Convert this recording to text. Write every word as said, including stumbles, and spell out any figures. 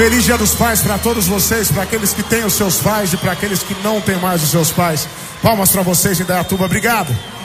Feliz Dia dos Pais para todos vocês, para aqueles que têm os seus pais e para aqueles que não têm mais os seus pais. Palmas para vocês, Indaiatuba. Obrigado.